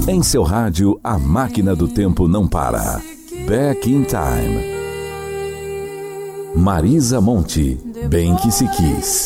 Em seu rádio, a máquina do tempo não para. Back in Time. Marisa Monte, Bem Que Se Quis.